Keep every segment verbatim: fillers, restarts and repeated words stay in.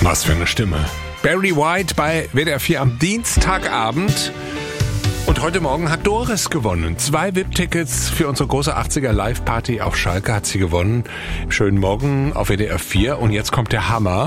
Was für eine Stimme. Barry White bei W D R vier am Dienstagabend. Und heute Morgen hat Doris gewonnen. Zwei V I P-Tickets für unsere große achtziger Live-Party auf Schalke hat sie gewonnen. Schönen Morgen auf W D R vier. Und jetzt kommt der Hammer.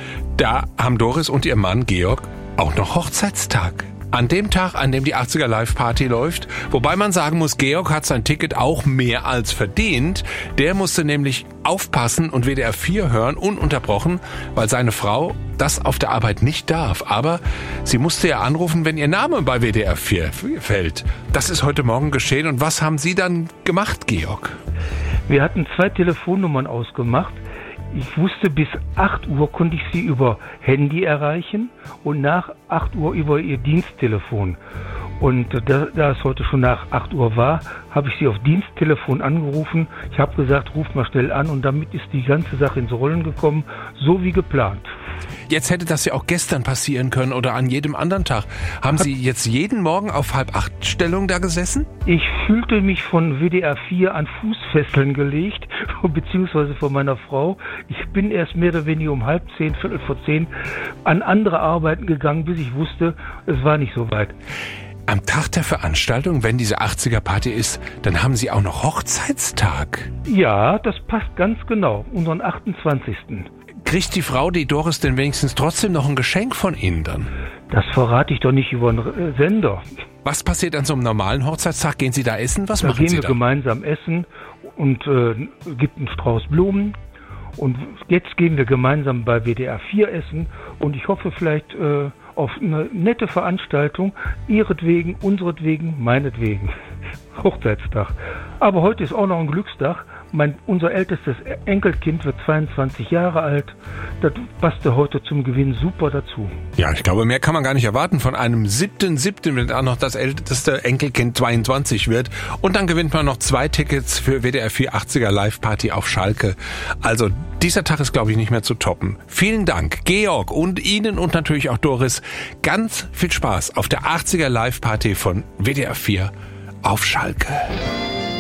Da haben Doris und ihr Mann Georg auch noch Hochzeitstag. An dem Tag, an dem die achtziger Live-Party läuft. Wobei man sagen muss, Georg hat sein Ticket auch mehr als verdient. Der musste nämlich aufpassen und W D R vier hören, ununterbrochen, weil seine Frau das auf der Arbeit nicht darf. Aber sie musste ja anrufen, wenn ihr Name bei W D R vier fällt. Das ist heute Morgen geschehen. Und was haben Sie dann gemacht, Georg? Wir hatten zwei Telefonnummern ausgemacht. Ich wusste, bis acht Uhr konnte ich sie über Handy erreichen und nach acht Uhr über ihr Diensttelefon. Und da, da es heute schon nach acht Uhr war, habe ich sie auf Diensttelefon angerufen. Ich habe gesagt, ruf mal schnell an, und damit ist die ganze Sache ins Rollen gekommen, so wie geplant. Jetzt hätte das ja auch gestern passieren können oder an jedem anderen Tag. Haben Sie jetzt jeden Morgen auf halb acht Stellung da gesessen? Ich fühlte mich von W D R vier an Fußfesseln gelegt, beziehungsweise von meiner Frau. Ich bin erst mehr oder weniger um halb zehn, viertel vor zehn an andere Arbeiten gegangen, bis ich wusste, es war nicht so weit. Am Tag der Veranstaltung, wenn diese achtziger-Party ist, dann haben Sie auch noch Hochzeitstag. Ja, das passt ganz genau, unseren achtundzwanzigsten Kriegt die Frau, die Doris, denn wenigstens trotzdem noch ein Geschenk von Ihnen dann? Das verrate ich doch nicht über einen Sender. Was passiert an so einem normalen Hochzeitstag? Gehen Sie da essen? Was da machen Sie Da gehen wir dann? gemeinsam essen und äh, gibt einen Strauß Blumen. Und jetzt gehen wir gemeinsam bei W D R vier essen. Und ich hoffe vielleicht äh, auf eine nette Veranstaltung. Ihretwegen, unseretwegen, meinetwegen. Hochzeitstag. Aber heute ist auch noch ein Glückstag. Mein, unser ältestes Enkelkind wird zweiundzwanzig Jahre alt. Das passte heute zum Gewinn super dazu. Ja, ich glaube, mehr kann man gar nicht erwarten von einem siebten siebten, wenn auch noch das älteste Enkelkind zweiundzwanzig wird. Und dann gewinnt man noch zwei Tickets für W D R vier achtziger Live-Party auf Schalke. Also dieser Tag ist, glaube ich, nicht mehr zu toppen. Vielen Dank, Georg, und Ihnen und natürlich auch Doris. Ganz viel Spaß auf der achtziger Live-Party von W D R vier auf Schalke.